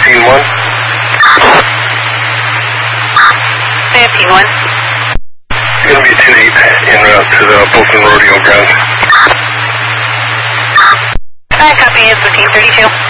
15-1. 15-1. Going to be 10-8 en route to the Bolton Rodeo grounds. I copy, 1532.